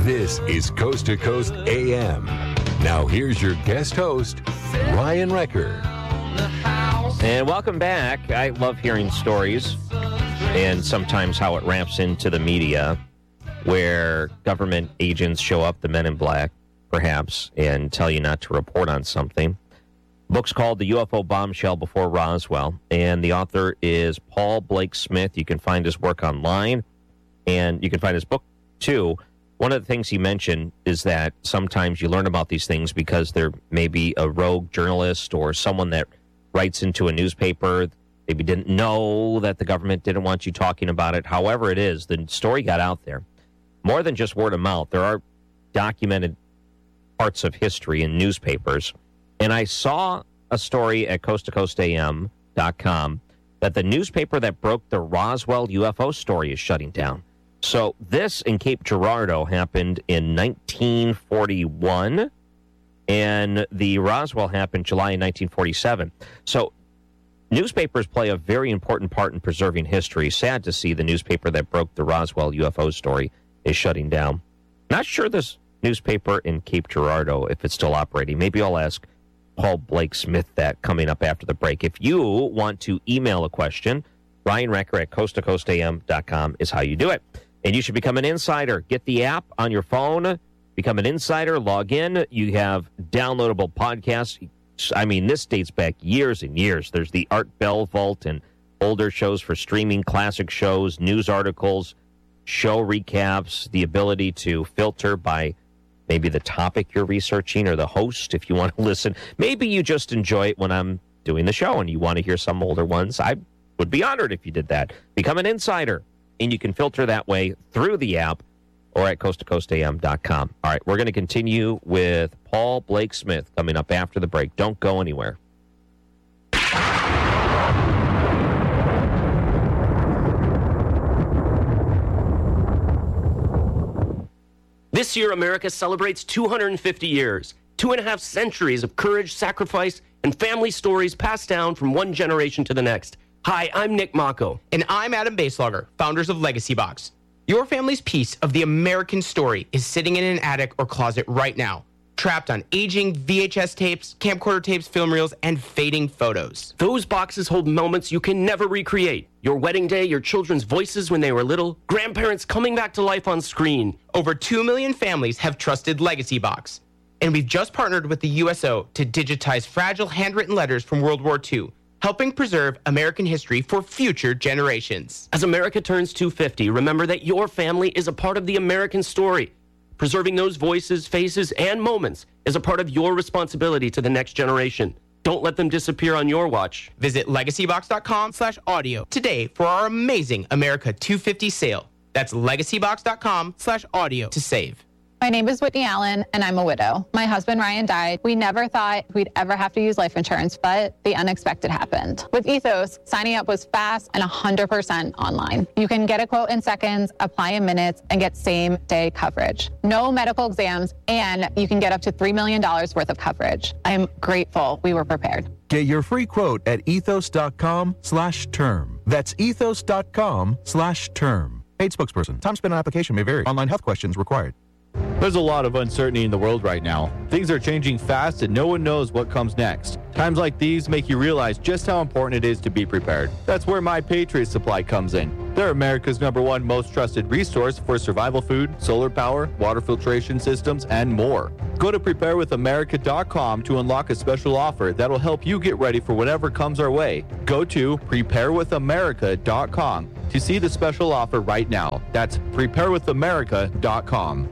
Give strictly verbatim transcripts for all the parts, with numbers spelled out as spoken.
This is Coast to Coast A M. Now here's your guest host, Ryan Wrecker. And welcome back. I love hearing stories and sometimes how it ramps into the media where government agents show up, the men in black, perhaps, and tell you not to report on something. Book's called The U F O Bombshell Before Roswell, and the author is Paul Blake Smith. You can find his work online, and you can find his book, too. One of the things he mentioned is that sometimes you learn about these things because there may be a rogue journalist or someone that writes into a newspaper, maybe didn't know that the government didn't want you talking about it. However it is, the story got out there. More than just word of mouth, there are documented parts of history in newspapers. And I saw a story at coast to coast A M dot com that the newspaper that broke the Roswell U F O story is shutting down. So this in Cape Girardeau happened in nineteen forty-one, and the Roswell happened July in nineteen forty-seven. So newspapers play a very important part in preserving history. Sad to see the newspaper that broke the Roswell U F O story is shutting down. Not sure this newspaper in Cape Girardeau, if it's still operating. Maybe I'll ask Paul Blake Smith that coming up after the break. If you want to email a question, Ryan Wrecker at coast to coast A M dot com is how you do it. And you should become an insider. Get the app on your phone, become an insider, log in. You have downloadable podcasts. I mean, this dates back years and years. There's the Art Bell Vault and older shows for streaming, classic shows, news articles, show recaps, the ability to filter by maybe the topic you're researching or the host if you want to listen. Maybe you just enjoy it when I'm doing the show and you want to hear some older ones. I would be honored if you did that. Become an insider. And you can filter that way through the app or at coast to coast A M dot com. All right, we're going to continue with Paul Blake Smith coming up after the break. Don't go anywhere. This year, America celebrates two hundred fifty years, two and a half centuries of courage, sacrifice, and family stories passed down from one generation to the next. Hi, I'm Nick Mako. And I'm Adam Baselogger, founders of Legacy Box. Your family's piece of the American story is sitting in an attic or closet right now, trapped on aging V H S tapes, camcorder tapes, film reels, and fading photos. Those boxes hold moments you can never recreate. Your wedding day, your children's voices when they were little, grandparents coming back to life on screen. Over two million families have trusted Legacy Box. And we've just partnered with the U S O to digitize fragile handwritten letters from World War Two, helping preserve American history for future generations. As America turns two hundred fifty, remember that your family is a part of the American story. Preserving those voices, faces, and moments is a part of your responsibility to the next generation. Don't let them disappear on your watch. Visit legacybox.com slash audio today for our amazing America two fifty sale. That's legacybox.com slash audio to save. My name is Whitney Allen, and I'm a widow. My husband, Ryan, died. We never thought we'd ever have to use life insurance, but the unexpected happened. With Ethos, signing up was fast and one hundred percent online. You can get a quote in seconds, apply in minutes, and get same-day coverage. No medical exams, and you can get up to three million dollars worth of coverage. I'm grateful we were prepared. Get your free quote at ethos.com slash term. That's ethos.com slash term. Paid spokesperson. Time spent on application may vary. Online health questions required. There's a lot of uncertainty in the world right now. Things are changing fast and no one knows what comes next. Times like these make you realize just how important it is to be prepared. That's where My Patriot Supply comes in. They're America's number one most trusted resource for survival food, solar power, water filtration systems, and more. Go to prepare with america dot com to unlock a special offer that'll help you get ready for whatever comes our way. Go to prepare with america dot com to see the special offer right now. That's prepare with america dot com.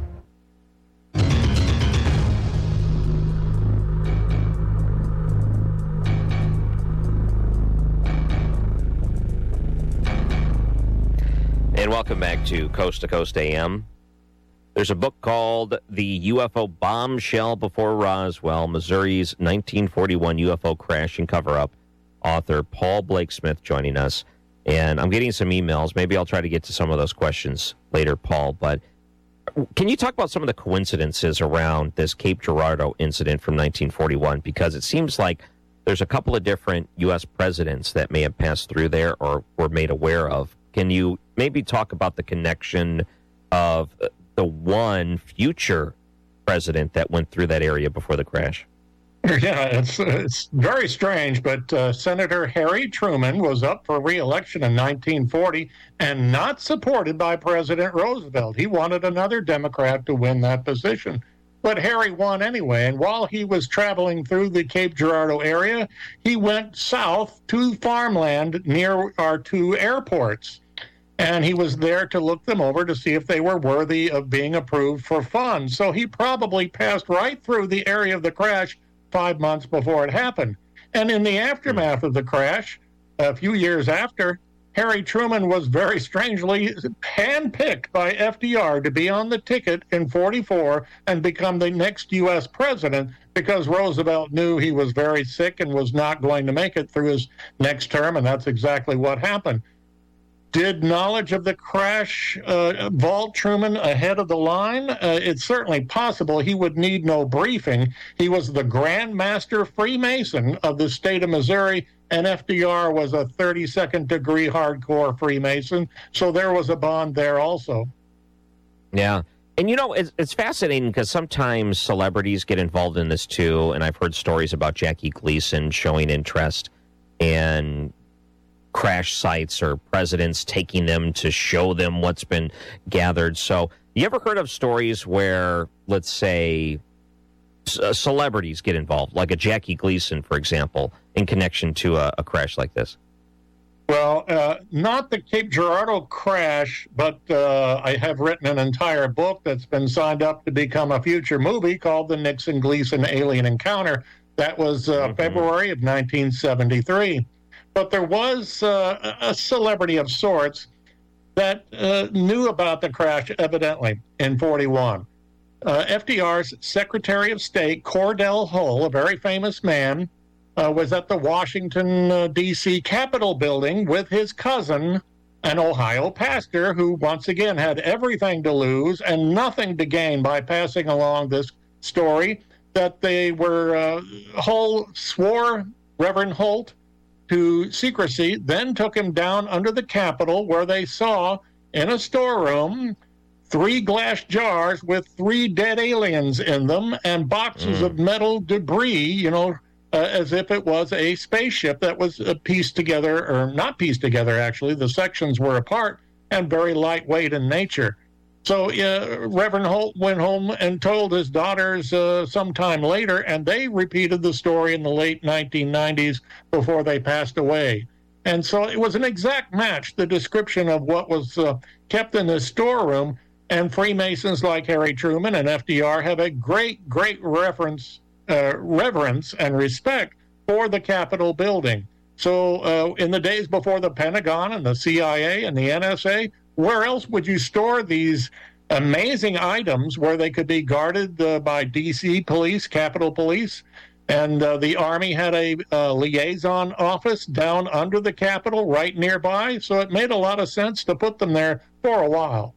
And welcome back to Coast to Coast A M. There's a book called The U F O Bombshell Before Roswell, Missouri's nineteen forty-one U F O Crash and Cover-Up. Author Paul Blake Smith joining us. And I'm getting some emails. Maybe I'll try to get to some of those questions later, Paul. But can you talk about some of the coincidences around this Cape Girardeau incident from nineteen forty-one? Because it seems like there's a couple of different U S presidents that may have passed through there or were made aware of. Can you maybe talk about the connection of the one future president that went through that area before the crash. Yeah, it's it's very strange, but uh, Senator Harry Truman was up for re-election in nineteen forty and not supported by President Roosevelt. He wanted another Democrat to win that position. But Harry won anyway, and while he was traveling through the Cape Girardeau area, he went south to farmland near our two airports. And he was there to look them over to see if they were worthy of being approved for funds. So he probably passed right through the area of the crash five months before it happened. And in the aftermath of the crash, a few years after, Harry Truman was very strangely handpicked by F D R to be on the ticket in forty-four and become the next U S president because Roosevelt knew he was very sick and was not going to make it through his next term, and that's exactly what happened. Did knowledge of the crash uh, vault Truman ahead of the line? Uh, it's certainly possible. He would need no briefing. He was the Grand Master Freemason of the state of Missouri, and F D R was a thirty-second degree hardcore Freemason, so there was a bond there also. Yeah. And, you know, it's, it's fascinating because sometimes celebrities get involved in this, too, and I've heard stories about Jackie Gleason showing interest and crash sites or presidents taking them to show them what's been gathered. So you ever heard of stories where, let's say, c- celebrities get involved, like a Jackie Gleason, for example, in connection to a, a crash like this? Well, uh, not the Cape Girardeau crash, but uh, I have written an entire book that's been signed up to become a future movie called The Nixon Gleason Alien Encounter. That was uh, mm-hmm. February of nineteen seventy-three. But there was uh, a celebrity of sorts that uh, knew about the crash, evidently, in forty-one. Uh, F D R's Secretary of State, Cordell Hull, a very famous man, uh, was at the Washington, uh, D C Capitol building with his cousin, an Ohio pastor, who once again had everything to lose and nothing to gain by passing along this story that they were, uh, Hull swore Reverend Holt to secrecy, then took him down under the Capitol where they saw in a storeroom three glass jars with three dead aliens in them and boxes mm. of metal debris, you know, uh, as if it was a spaceship that was uh, pieced together, or not pieced together, actually. The sections were apart and very lightweight in nature. So uh, Reverend Holt went home and told his daughters uh, sometime later, and they repeated the story in the late nineteen nineties before they passed away. And so it was an exact match, the description of what was uh, kept in the storeroom. And Freemasons like Harry Truman and F D R have a great, great reference, uh, reverence and respect for the Capitol building. So uh, in the days before the Pentagon and the C I A and the N S A, where else would you store these amazing items where they could be guarded uh, by D C police, Capitol Police? And uh, the Army had a uh, liaison office down under the Capitol right nearby. So it made a lot of sense to put them there for a while.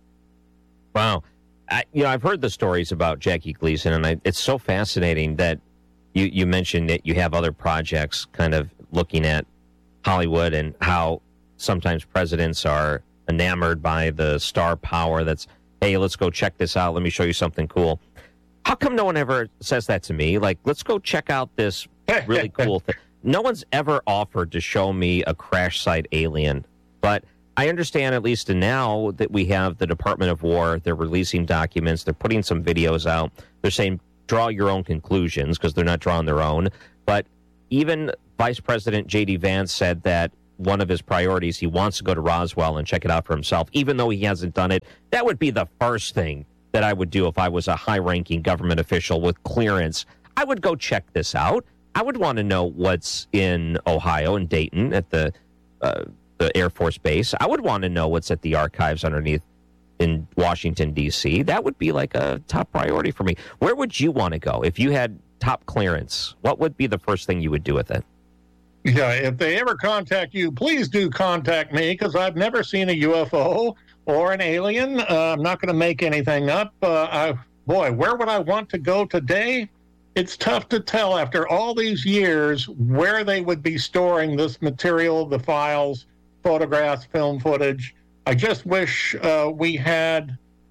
Wow. I, you know, I've heard the stories about Jackie Gleason, and I, it's so fascinating that you, you mentioned that you have other projects kind of looking at Hollywood and how sometimes presidents are enamored by the star power that's, hey, let's go check this out. Let me show you something cool. How come no one ever says that to me? Like, let's go check out this really cool thing. No one's ever offered to show me a crash site alien. But I understand, at least now, that we have the Department of War. They're releasing documents. They're putting some videos out. They're saying, draw your own conclusions, because they're not drawing their own. But even Vice President J D Vance said that one of his priorities, he wants to go to Roswell and check it out for himself, even though he hasn't done it. That would be the first thing that I would do if I was a high-ranking government official with clearance. I would go check this out. I would want to know what's in Ohio and Dayton at the uh, the Air Force Base. I would want to know what's at the archives underneath in Washington, D C. That would be like a top priority for me. Where would you want to go if you had top clearance? What would be the first thing you would do with it? Yeah, if they ever contact you, please do contact me, because I've never seen a U F O or an alien. Uh, I'm not going to make anything up. Uh, I, boy, where would I want to go today? It's tough to tell after all these years where they would be storing this material, the files, photographs, film footage. I just wish uh, we had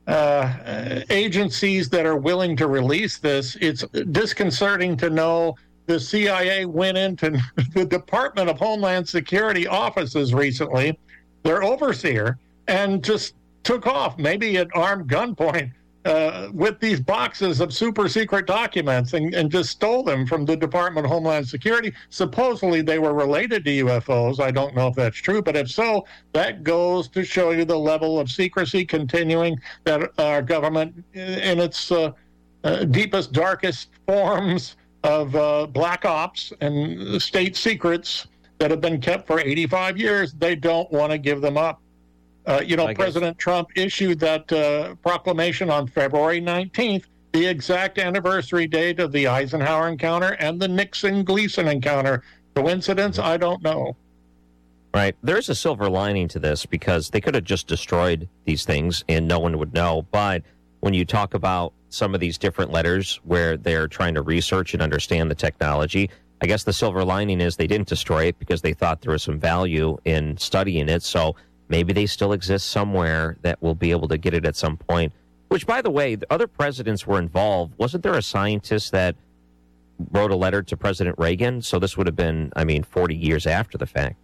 uh, agencies that are willing to release this. It's disconcerting to know the C I A went into the Department of Homeland Security offices recently, their overseer, and just took off, maybe at armed gunpoint, uh, with these boxes of super secret documents and, and just stole them from the Department of Homeland Security. Supposedly they were related to U F Os. I don't know if that's true, but if so, that goes to show you the level of secrecy continuing that our government in its uh, uh, deepest, darkest forms of uh, black ops and state secrets that have been kept for eighty-five years, they don't want to give them up. Uh, you know, President Trump issued that uh, proclamation on February nineteenth, the exact anniversary date of the Eisenhower encounter and the Nixon-Gleason encounter. Coincidence? I don't know. Right. There's a silver lining to this because they could have just destroyed these things and no one would know. But when you talk about some of these different letters where they're trying to research and understand the technology, I guess the silver lining is they didn't destroy it because they thought there was some value in studying it. So maybe they still exist somewhere that will be able to get it at some point. Which, by the way, the other presidents were involved. Wasn't there a scientist that wrote a letter to President Reagan? So this would have been, I mean, forty years after the fact.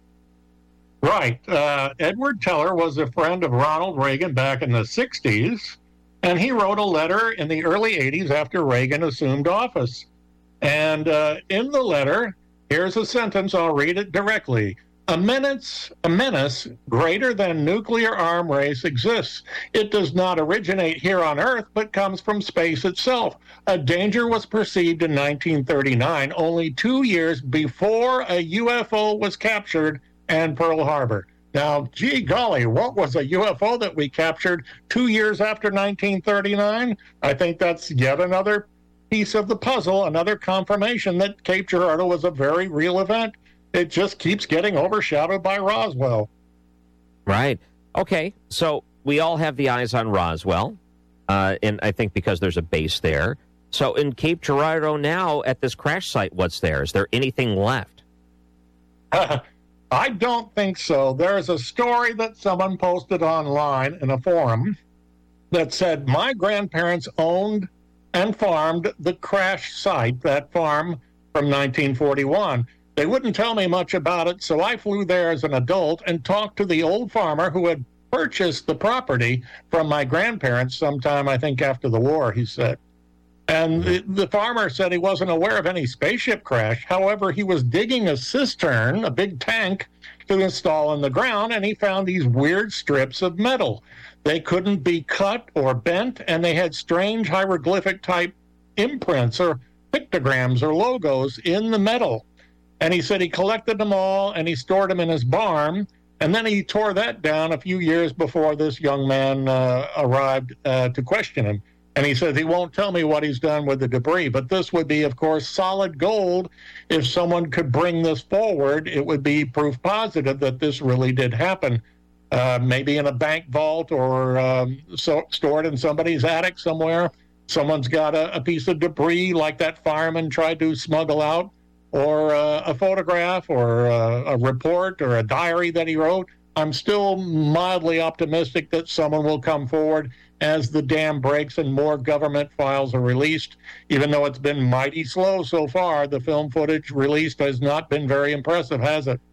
Right. Uh, Edward Teller was a friend of Ronald Reagan back in the sixties, and he wrote a letter in the early eighties after Reagan assumed office. And uh, in the letter, here's a sentence, I'll read it directly. A menace, a menace greater than nuclear arm race exists. It does not originate here on Earth, but comes from space itself. A danger was perceived in nineteen thirty-nine, only two years before a U F O was captured and Pearl Harbor. Now, gee golly, what was a U F O that we captured two years after nineteen thirty-nine? I think that's yet another piece of the puzzle, another confirmation that Cape Girardeau was a very real event. It just keeps getting overshadowed by Roswell. Right. Okay. So we all have the eyes on Roswell, uh, and I think because there's a base there. So in Cape Girardeau now, at this crash site, what's there? Is there anything left? Uh, I don't think so. There's a story that someone posted online in a forum that said, my grandparents owned and farmed the crash site, that farm from nineteen forty-one. They wouldn't tell me much about it, so I flew there as an adult and talked to the old farmer who had purchased the property from my grandparents sometime, I think, after the war, he said. And the, the farmer said he wasn't aware of any spaceship crash. However, he was digging a cistern, a big tank, to install in the ground, and he found these weird strips of metal. They couldn't be cut or bent, and they had strange hieroglyphic-type imprints or pictograms or logos in the metal. And he said he collected them all, and he stored them in his barn, and then he tore that down a few years before this young man uh, arrived uh, to question him. And he says he won't tell me what he's done with the debris, but this would be, of course, solid gold. If someone could bring this forward, it would be proof positive that this really did happen. Uh, maybe in a bank vault or um, so, stored in somebody's attic somewhere. Someone's got a, a piece of debris like that fireman tried to smuggle out, or uh, a photograph or a, a report or a diary that he wrote. I'm still mildly optimistic that someone will come forward as the dam breaks and more government files are released. Even though it's been mighty slow so far, the film footage released has not been very impressive, has it?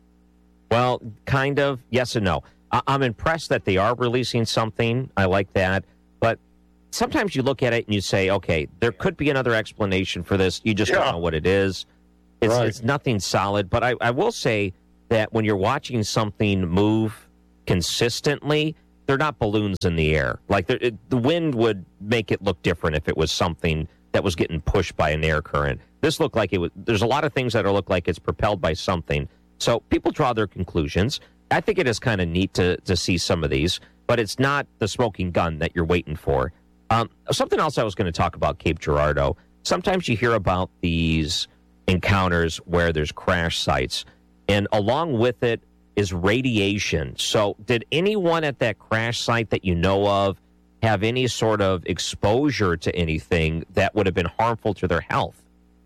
Well, kind of, yes and no. I- I'm impressed that they are releasing something. I like that. But sometimes you look at it and you say, okay, there could be another explanation for this. You just Yeah. don't know what it is. It's, Right. it's nothing solid. But I, I will say that when you're watching something move consistently, they're not balloons in the air. Like it, the wind would make it look different if it was something that was getting pushed by an air current. This looked like it was. There's a lot of things that are look like it's propelled by something. So people draw their conclusions. I think it is kind of neat to to see some of these, but it's not the smoking gun that you're waiting for. Um, something else I was going to talk about Cape Girardeau. Sometimes you hear about these encounters where there's crash sites, and along with it is radiation. So did anyone at that crash site that you know of have any sort of exposure to anything that would have been harmful to their health?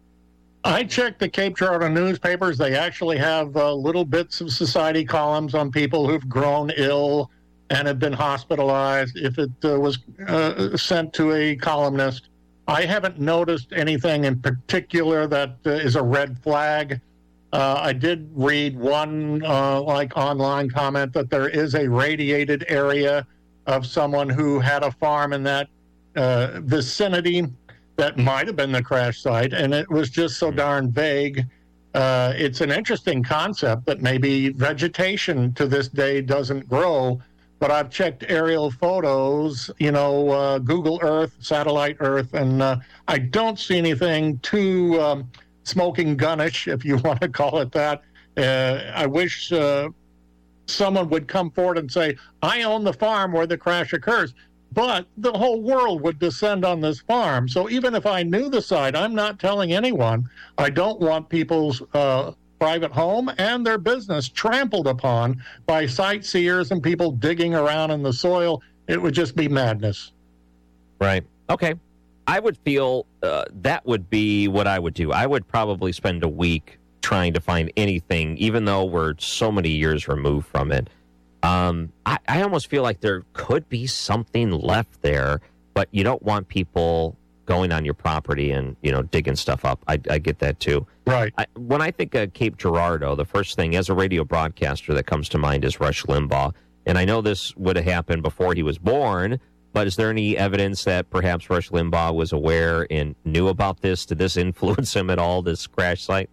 I checked the Cape Girardeau newspapers. They actually have uh, little bits of society columns on people who've grown ill and had been hospitalized, if it uh, was uh, sent to a columnist. I haven't noticed anything in particular that uh, is a red flag. Uh, I did read one uh, like online comment that there is a radiated area of someone who had a farm in that uh, vicinity that might have been the crash site, and it was just so darn vague. Uh, it's an interesting concept that maybe vegetation to this day doesn't grow, but I've checked aerial photos, you know, uh, Google Earth, satellite Earth, and uh, I don't see anything too um, smoking gunnish, if you want to call it that. Uh, I wish uh, someone would come forward and say, I own the farm where the crash occurs, but the whole world would descend on this farm. So even if I knew the site, I'm not telling anyone. I don't want people's uh, private home and their business trampled upon by sightseers and people digging around in the soil. It would just be madness. Right. Okay. I would feel uh, that would be what I would do. I would probably spend a week trying to find anything, even though we're so many years removed from it. Um, I, I almost feel like there could be something left there, but you don't want people going on your property and, you know, digging stuff up. I, I get that too. Right. I, when I think of Cape Girardeau, the first thing as a radio broadcaster that comes to mind is Rush Limbaugh. And I know this would have happened before he was born, but is there any evidence that perhaps Rush Limbaugh was aware and knew about this? Did this influence him at all, this crash site?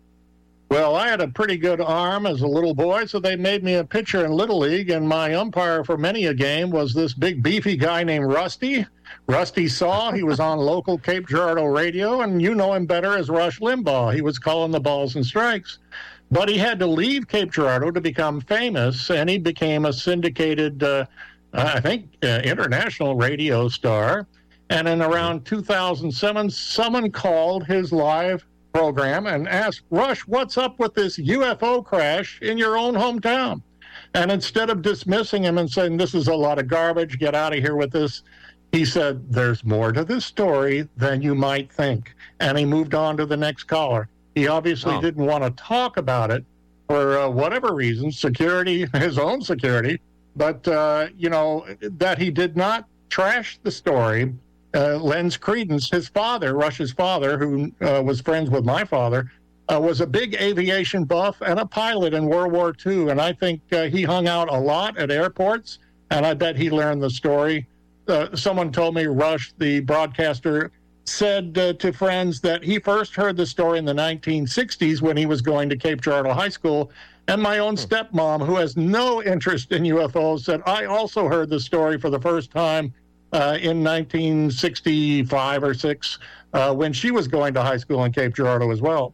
Well, I had a pretty good arm as a little boy, so they made me a pitcher in Little League, and my umpire for many a game was this big beefy guy named Rusty. Rusty Saw, he was on local Cape Girardeau radio, and you know him better as Rush Limbaugh. He was calling the balls and strikes. But he had to leave Cape Girardeau to become famous, and he became a syndicated, uh, I think, uh, international radio star. And in around two thousand seven, someone called his live program and asked, Rush, what's up with this U F O crash in your own hometown? And instead of dismissing him and saying, this is a lot of garbage, get out of here with this, he said, there's more to this story than you might think. And he moved on to the next caller. He obviously oh. didn't want to talk about it for uh, whatever reason, security, his own security, but, uh, you know, that he did not trash the story Uh, lends credence. His father, Rush's father, who uh, was friends with my father, uh, was a big aviation buff and a pilot in World War Two. And I think uh, he hung out a lot at airports, and I bet he learned the story. Uh, someone told me Rush, the broadcaster, said uh, to friends that he first heard the story in the nineteen sixties when he was going to Cape Girardeau High School. And my own stepmom, who has no interest in U F Os, said, I also heard the story for the first time Uh, in nineteen sixty-five or six, uh, when she was going to high school in Cape Girardeau as well.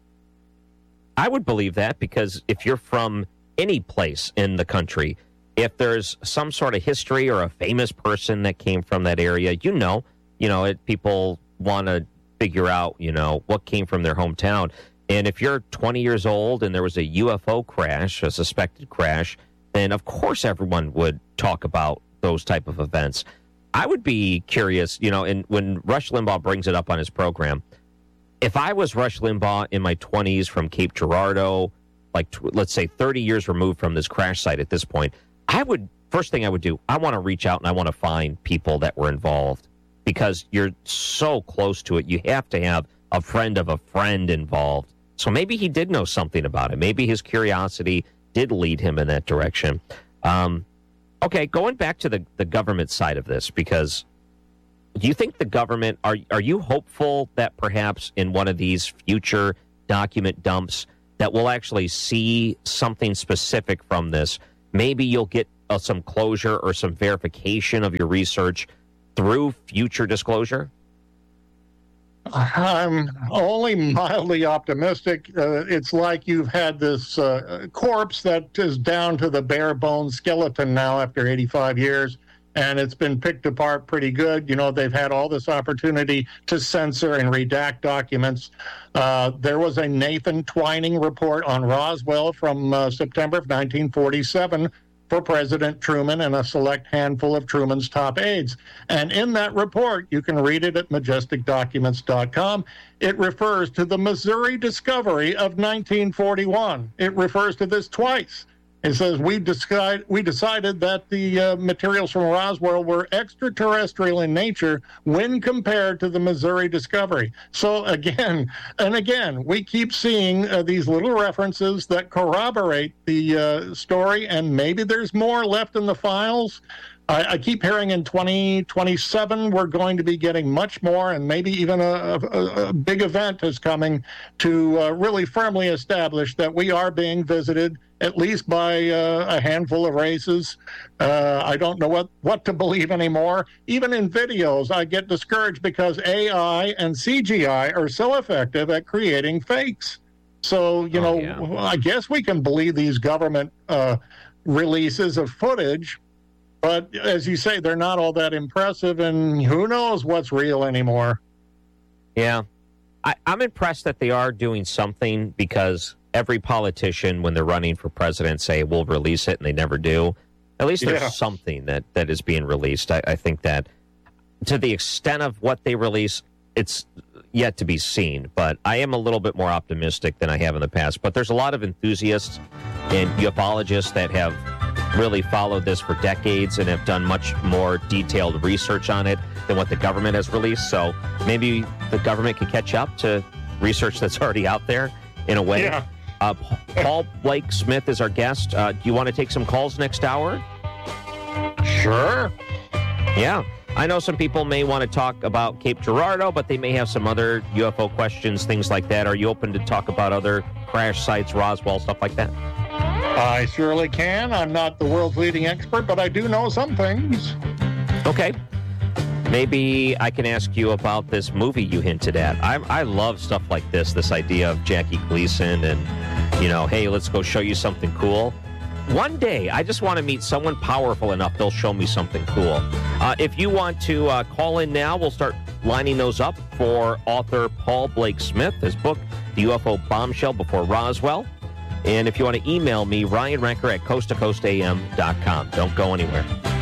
I would believe that, because if you're from any place in the country, if there's some sort of history or a famous person that came from that area, you know, you know, it, people want to figure out, you know, what came from their hometown. And if you're twenty years old and there was a U F O crash, a suspected crash, then of course everyone would talk about those type of events. I would be curious, you know, and when Rush Limbaugh brings it up on his program, if I was Rush Limbaugh in my twenties from Cape Girardeau, like, t- let's say thirty years removed from this crash site at this point, I would, first thing I would do, I want to reach out and I want to find people that were involved, because you're so close to it. You have to have a friend of a friend involved. So maybe he did know something about it. Maybe his curiosity did lead him in that direction. Um, Okay, going back to the, the government side of this, because do you think the government, are are you hopeful that perhaps in one of these future document dumps that we'll actually see something specific from this? Maybe you'll get uh, some closure or some verification of your research through future disclosure? I'm only mildly optimistic. Uh, it's like you've had this uh, corpse that is down to the bare bones skeleton now after eighty-five years, and it's been picked apart pretty good. You know, they've had all this opportunity to censor and redact documents. Uh, there was a Nathan Twining report on Roswell from uh, September of nineteen forty-seven for President Truman and a select handful of Truman's top aides. And in that report, you can read it at majestic documents dot com, it refers to the Missouri discovery of nineteen forty-one. It refers to this twice. It says, we, decide, we decided that the uh, materials from Roswell were extraterrestrial in nature when compared to the Missouri discovery. So again, and again, we keep seeing uh, these little references that corroborate the uh, story, and maybe there's more left in the files. I, I keep hearing in twenty twenty-seven we're going to be getting much more, and maybe even a, a, a big event is coming to uh, really firmly establish that we are being visited, at least by uh, a handful of races. Uh, I don't know what, what to believe anymore. Even in videos, I get discouraged because A I and C G I are so effective at creating fakes. So, you Oh, know, yeah. I guess we can believe these government uh, releases of footage, but as you say, they're not all that impressive, and who knows what's real anymore. Yeah. I, I'm impressed that they are doing something, because every politician, when they're running for president, say, we'll release it, and they never do. At least there's Yeah. something that, that is being released. I, I think that to the extent of what they release, it's yet to be seen. But I am a little bit more optimistic than I have in the past. But there's a lot of enthusiasts and ufologists that have really followed this for decades and have done much more detailed research on it than what the government has released. So maybe the government can catch up to research that's already out there in a way. Yeah. Uh, Paul Blake Smith is our guest. Uh, do you want to take some calls next hour? Sure. Yeah. I know some people may want to talk about Cape Girardeau, but they may have some other U F O questions, things like that. Are you open to talk about other crash sites, Roswell, stuff like that? I surely can. I'm not the world's leading expert, but I do know some things. Okay. Maybe I can ask you about this movie you hinted at. I, I love stuff like this, this idea of Jackie Gleason and, you know, hey, let's go show you something cool. One day, I just want to meet someone powerful enough they'll show me something cool. Uh, if you want to uh, call in now, we'll start lining those up for author Paul Blake Smith, his book, The U F O Bombshell Before Roswell. And if you want to email me, Ryan Ranker at coast to coast a m dot com. Don't go anywhere.